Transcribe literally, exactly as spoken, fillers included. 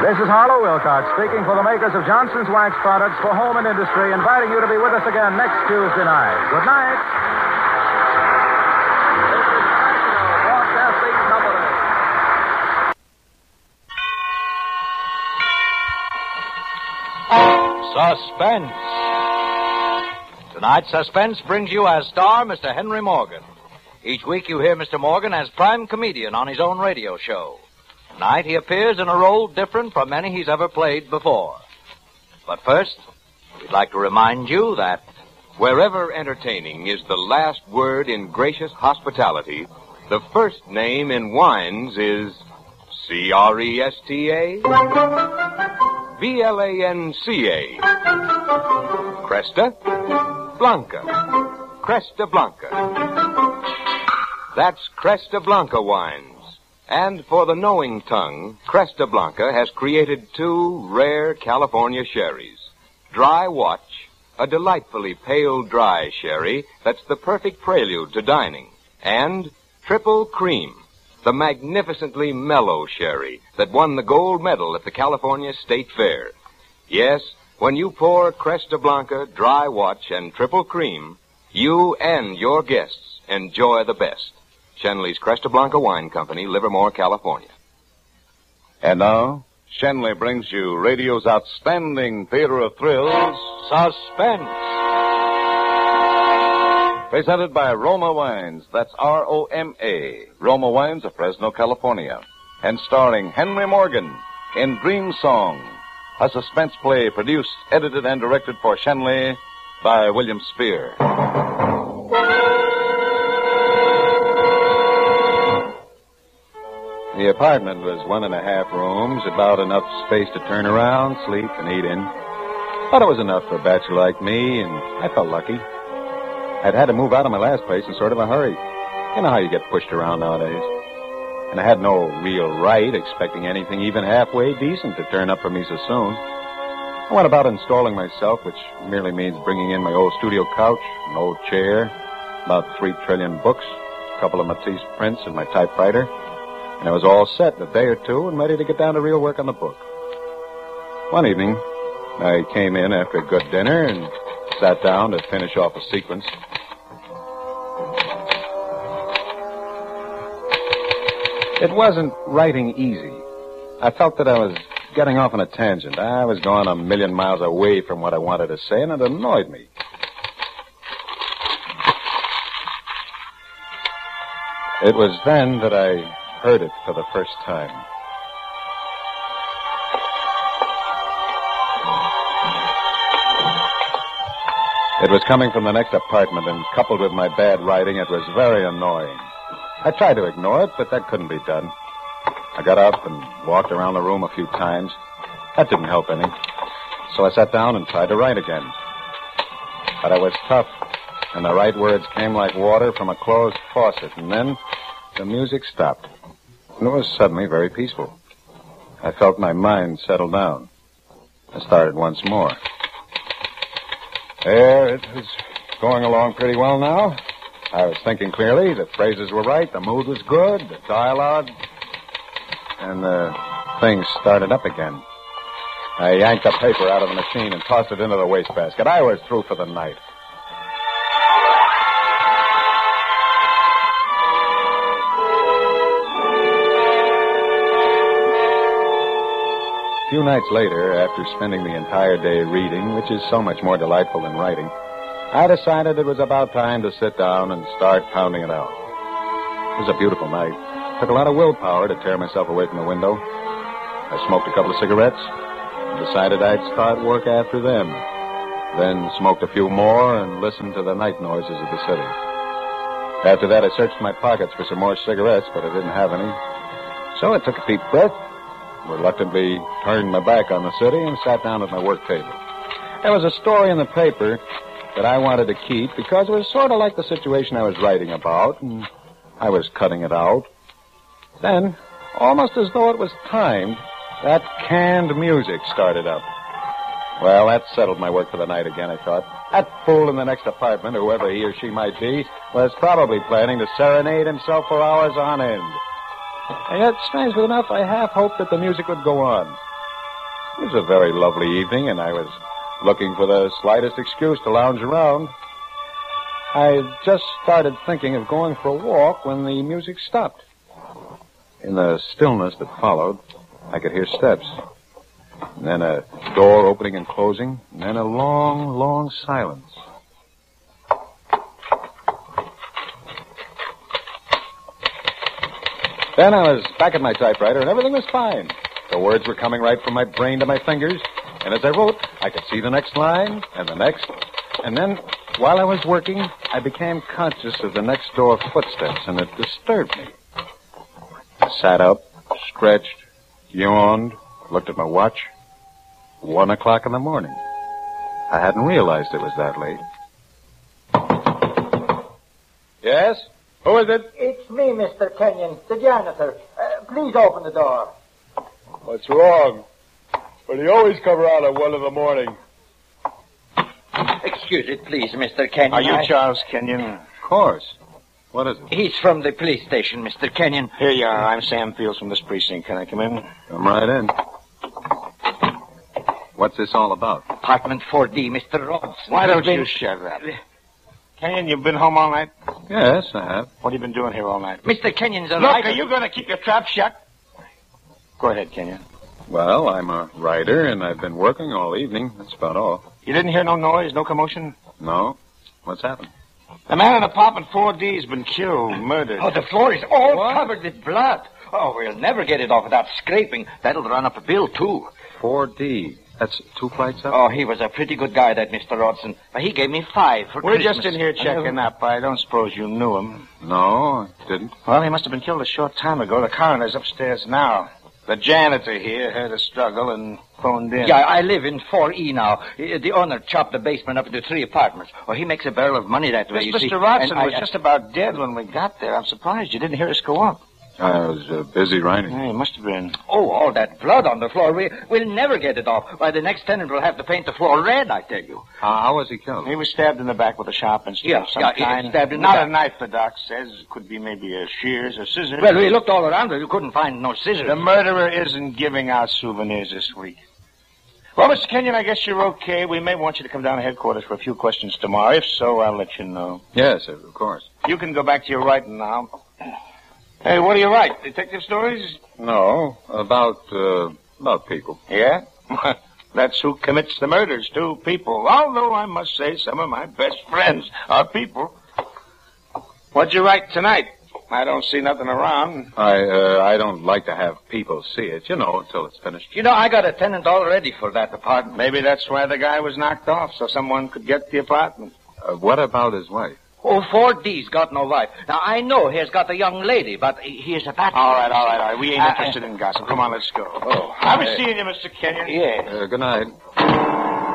This is Harlow Wilcox speaking for the makers of Johnson's Wax Products for home and industry, inviting you to be with us again next Tuesday night. Good night. Suspense. Tonight's Suspense brings you as star Mister Henry Morgan. Each week you hear Mister Morgan as prime comedian on his own radio show. Tonight he appears in a role different from any he's ever played before. But first, we'd like to remind you that wherever entertaining is the last word in gracious hospitality, the first name in wines is C R E S T A, V L A N C A. Cresta Blanca. Cresta Blanca. That's Cresta Blanca wines. And for the knowing tongue, Cresta Blanca has created two rare California sherries. Dry Watch, a delightfully pale dry sherry that's the perfect prelude to dining. And Triple Cream, the magnificently mellow sherry that won the gold medal at the California State Fair. Yes, when you pour Cresta Blanca, Dry Watch, and Triple Cream, you and your guests enjoy the best. Shenley's Cresta Blanca Wine Company, Livermore, California. And now, Shenley brings you radio's outstanding theater of thrills, Suspense. Presented by Roma Wines. That's R O M A. Roma Wines of Fresno, California. And starring Henry Morgan in Dream Song, a suspense play produced, edited, and directed for Shenley by William Spear. The apartment was one and a half rooms, about enough space to turn around, sleep, and eat in. Thought it was enough for a bachelor like me, and I felt lucky. I'd had to move out of my last place in sort of a hurry. You know how you get pushed around nowadays. And I had no real right expecting anything even halfway decent to turn up for me so soon. I went about installing myself, which merely means bringing in my old studio couch, an old chair, about three trillion books, a couple of Matisse prints, and my typewriter. And I was all set in a day or two and ready to get down to real work on the book. One evening, I came in after a good dinner and sat down to finish off a sequence. It wasn't writing easy. I felt that I was getting off on a tangent. I was going a million miles away from what I wanted to say, and it annoyed me. It was then that I heard it for the first time. It was coming from the next apartment, and coupled with my bad writing, it was very annoying. I tried to ignore it, but that couldn't be done. I got up and walked around the room a few times. That didn't help any. So I sat down and tried to write again. But I was tough, and the right words came like water from a closed faucet, and then the music stopped. And it was suddenly very peaceful. I felt my mind settle down. I started once more. There, it was going along pretty well now. I was thinking clearly, the phrases were right, the mood was good, the dialogue, and the thing started up again. I yanked the paper out of the machine and tossed it into the wastebasket. I was through for the night. A few nights later, after spending the entire day reading, which is so much more delightful than writing, I decided it was about time to sit down and start pounding it out. It was a beautiful night. It took a lot of willpower to tear myself away from the window. I smoked a couple of cigarettes and decided I'd start work after them. Then smoked a few more and listened to the night noises of the city. After that, I searched my pockets for some more cigarettes, but I didn't have any. So I took a deep breath, reluctantly turned my back on the city, and sat down at my work table. There was a story in the paper that I wanted to keep because it was sort of like the situation I was writing about, and I was cutting it out. Then, almost as though it was timed, that canned music started up. Well, that settled my work for the night again, I thought. That fool in the next apartment, whoever he or she might be, was probably planning to serenade himself for hours on end. And yet, strangely enough, I half hoped that the music would go on. It was a very lovely evening, and I was looking for the slightest excuse to lounge around. I just started thinking of going for a walk when the music stopped. In the stillness that followed, I could hear steps. And then a door opening and closing, and then a long, long silence. Then I was back at my typewriter, and everything was fine. The words were coming right from my brain to my fingers, and as I wrote, I could see the next line, and the next. And then, while I was working, I became conscious of the next door footsteps, and it disturbed me. I sat up, stretched, yawned, looked at my watch. One o'clock in the morning. I hadn't realized it was that late. Yes? Who is it? It's me, Mister Kenyon, the janitor. Uh, please open the door. What's wrong? Well, he always come around at one in the morning. Excuse it, please, Mister Kenyon. Are you I... Charles Kenyon? Of course. What is it? He's from the police station, Mister Kenyon. Here you are. I'm Sam Fields from this precinct. Can I come in? Come right in. What's this all about? Apartment four D, Mister Robson. Why don't been... you shut up? Kenyon, you've been home all night? Yes, I have. What have you been doing here all night? Mister Kenyon's a Look, writer. are you going to keep your trap shut? Go ahead, Kenyon. Well, I'm a writer, and I've been working all evening. That's about all. You didn't hear no noise, no commotion? No? What's happened? The man in apartment four D has been killed, murdered. Oh, the floor is all What? covered with blood. Oh, we'll never get it off without scraping. That'll run up a bill, too. four D. That's two flights up? Oh, he was a pretty good guy, that Mister Rodson. But he gave me five for We're Christmas. just in here checking up. I don't suppose you knew him. No, I didn't. Well, he must have been killed a short time ago. The coroner's upstairs now. The janitor here heard a struggle and phoned in. Yeah, I live in four E now. Uh, The owner chopped the basement up into three apartments. Oh, he makes a barrel of money that way, This you Mister see. Rodson And I- was just about dead when we got there. I'm surprised you didn't hear us go up. I was uh, busy writing. Yeah, he must have been. Oh, all that blood on the floor. We, we'll never get it off. Why, the next tenant will have to paint the floor red, I tell you. How, how was he killed? He was stabbed in the back with a sharp instrument Yeah, of some yeah, he kind. was stabbed in the Not back. a knife, the doc says. It could be maybe a shears or scissors. Well, we looked all around, but we couldn't find no scissors. The murderer isn't giving out souvenirs this week. Well, Mister Kenyon, I guess you're okay. We may want you to come down to headquarters for a few questions tomorrow. If so, I'll let you know. Yes, of course. You can go back to your writing now. Hey, what do you write? Detective stories? No, about, uh, about people. Yeah? That's who commits the murders, too, people. Although I must say some of my best friends are people. What'd you write tonight? I don't see nothing around. I, uh, I don't like to have people see it, you know, until it's finished. You know, I got a tenant already for that apartment. Maybe that's why the guy was knocked off, so someone could get the apartment. Uh, what about his wife? Oh, four D's got no wife. Now, I know he's got a young lady, but he he is a bachelor. All right, all right, all right. We ain't Uh, interested in gossip. Come on, let's go. Oh, I'll be hey. seeing you, Mister Kenyon. Yes. Uh, good night.